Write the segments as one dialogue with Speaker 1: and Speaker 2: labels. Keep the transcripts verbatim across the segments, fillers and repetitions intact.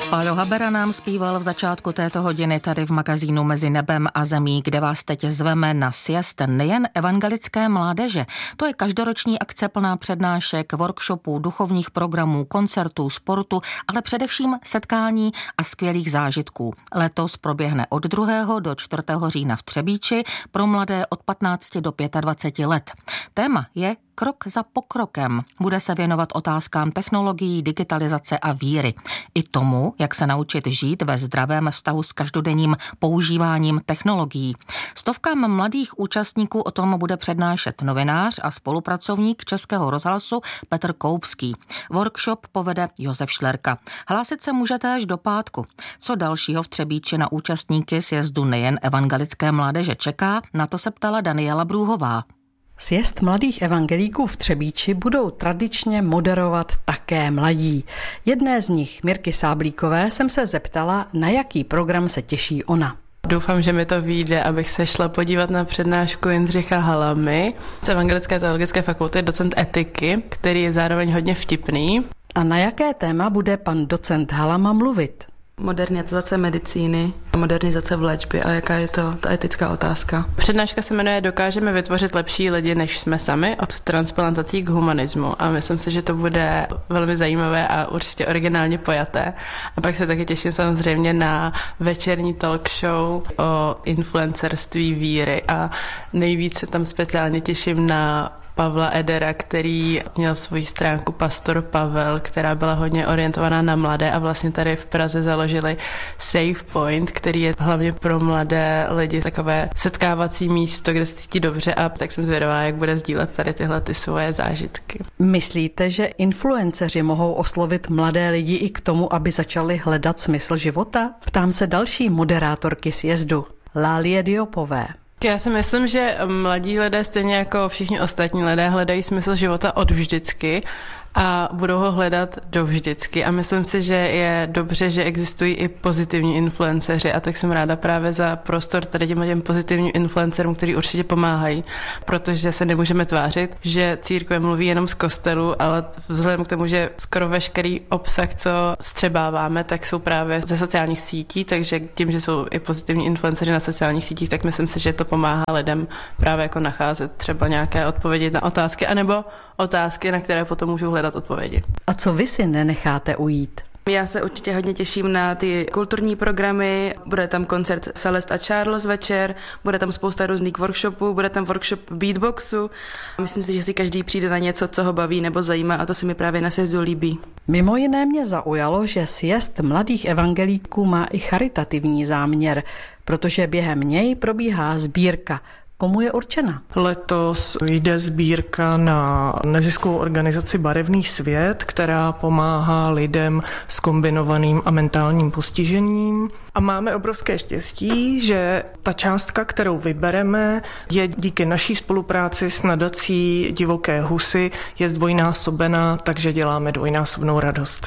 Speaker 1: Pálo Habera nám zpíval v začátku této hodiny tady v magazínu Mezi nebem a zemí, kde vás teď zveme na sjezd nejen evangelické mládeže. To je každoroční akce plná přednášek, workshopů, duchovních programů, koncertů, sportu, ale především setkání a skvělých zážitků. Letos proběhne od druhého do čtvrtého října v Třebíči pro mladé od patnácti do dvaceti pěti let. Téma je Krok za pokrokem. Bude se věnovat otázkám technologií, digitalizace a víry. I tomu, jak se naučit žít ve zdravém vztahu s každodenním používáním technologií. Stovkám mladých účastníků o tom bude přednášet novinář a spolupracovník Českého rozhlasu Petr Koupský. Workshop povede Josef Šlerka. Hlásit se můžete až do pátku. Co dalšího v Třebíči na účastníky sjezdu nejen evangelické mládeže čeká, na to se ptala Daniela Brůhová.
Speaker 2: Sjezd mladých evangelíků v Třebíči budou tradičně moderovat také mladí. Jedné z nich, Mirky Sáblíkové, jsem se zeptala, na jaký program se těší ona.
Speaker 3: Doufám, že mi to vyjde, abych se šla podívat na přednášku Jindřicha Halamy z Evangelické teologické fakulty, docent etiky, který je zároveň hodně vtipný.
Speaker 2: A na jaké téma bude pan docent Halama mluvit?
Speaker 4: Modernizace medicíny, modernizace v léčbě a jaká je to ta etická otázka.
Speaker 3: Přednáška se jmenuje Dokážeme vytvořit lepší lidi, než jsme sami, od transplantací k humanismu. A myslím si, že to bude velmi zajímavé a určitě originálně pojaté. A pak se taky těším samozřejmě na večerní talk show o influencerství víry a nejvíce tam speciálně těším na Pavla Edera, který měl svoji stránku Pastor Pavel, která byla hodně orientovaná na mladé a vlastně tady v Praze založili Safe Point, který je hlavně pro mladé lidi takové setkávací místo, kde se cítí dobře a tak jsem zvědavá, jak bude sdílet tady tyhle ty svoje zážitky.
Speaker 2: Myslíte, že influenceři mohou oslovit mladé lidi i k tomu, aby začali hledat smysl života? Ptám se další moderátorky sjezdu, Lálie Diopové.
Speaker 3: Já si myslím, že mladí lidé, stejně jako všichni ostatní lidé, hledají smysl života od vždycky a budou ho hledat dovždycky. A myslím si, že je dobře, že existují i pozitivní influenceři a tak jsem ráda právě za prostor tady těm, těm pozitivním influencerům, kteří určitě pomáhají, protože se nemůžeme tvářit, že církve mluví jenom z kostelu, ale vzhledem k tomu, že skoro veškerý obsah, co střebáváme, tak jsou právě ze sociálních sítí, takže tím, že jsou i pozitivní influenceři na sociálních sítích, tak myslím si, že to pomáhá lidem právě jako nacházet třeba nějaké odpovědi na otázky, anebo otázky, na které potom můžou hledat odpovědi.
Speaker 2: A co vy si nenecháte ujít?
Speaker 4: Já se určitě hodně těším na ty kulturní programy, bude tam koncert Celest a Charles večer, bude tam spousta různých workshopů, bude tam workshop beatboxu. Myslím si, že si každý přijde na něco, co ho baví nebo zajímá a to se mi právě na sjezdu líbí.
Speaker 2: Mimo jiné mě zaujalo, že sjezd mladých evangelíků má i charitativní záměr, protože během něj probíhá sbírka. Komu je určena?
Speaker 5: Letos jde sbírka na neziskovou organizaci Barevný svět, která pomáhá lidem s kombinovaným a mentálním postižením. A máme obrovské štěstí, že ta částka, kterou vybereme, je díky naší spolupráci s nadací Divoké husy, je zdvojnásobená, takže děláme dvojnásobnou radost.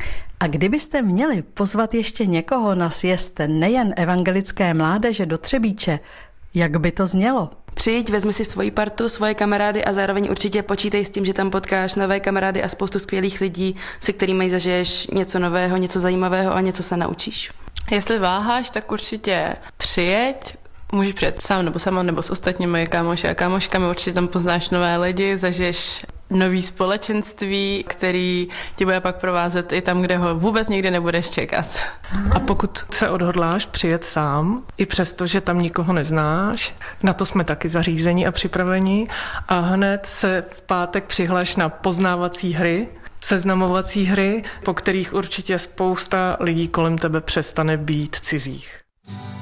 Speaker 2: A kdybyste měli pozvat ještě někoho na sjezd nejen evangelické mládeže do Třebíče, jak by to znělo?
Speaker 4: Přijď, vezmi si svoji partu, svoje kamarády a zároveň určitě počítej s tím, že tam potkáš nové kamarády a spoustu skvělých lidí, se kterými zažiješ něco nového, něco zajímavého a něco se naučíš.
Speaker 3: Jestli váháš, tak určitě přijeď. Můžeš přijet sám nebo sama nebo s ostatními kámoši a kámoškami. Určitě tam poznáš nové lidi, zažiješ nový společenství, který tě bude pak provázet i tam, kde ho vůbec nikdy nebudeš čekat.
Speaker 5: A pokud se odhodláš přijet sám, i přesto, že tam nikoho neznáš, na to jsme taky zařízení a připraveni a hned se v pátek přihlaš na poznávací hry, seznamovací hry, po kterých určitě spousta lidí kolem tebe přestane být cizích.